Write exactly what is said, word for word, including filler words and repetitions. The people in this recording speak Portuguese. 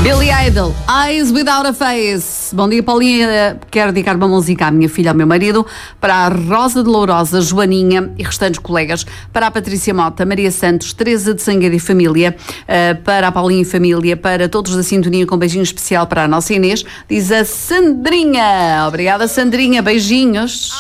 Billy Idol, Eyes Without a Face. Bom dia, Paulinha. Quero dedicar uma música à minha filha, ao meu marido, para a Rosa de Lourosa, Joaninha e restantes colegas, para a Patrícia Mota, Maria Santos, Teresa de Sangueira e Família, para a Paulinha e Família, para todos da sintonia, com um beijinho especial para a nossa Inês, diz a Sandrinha. Obrigada, Sandrinha. Beijinhos.